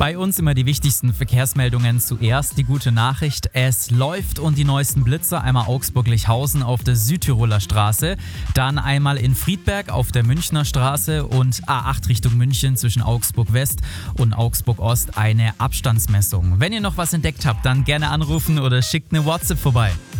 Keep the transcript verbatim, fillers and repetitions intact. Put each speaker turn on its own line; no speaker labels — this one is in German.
Bei uns immer die wichtigsten Verkehrsmeldungen. Zuerst die gute Nachricht, es läuft und die neuesten Blitzer. Einmal Augsburg-Lechhausen auf der Südtiroler Straße, dann einmal in Friedberg auf der Münchner Straße und A acht Richtung München zwischen Augsburg West und Augsburg Ost eine Abstandsmessung. Wenn ihr noch was entdeckt habt, dann gerne anrufen oder schickt eine WhatsApp vorbei.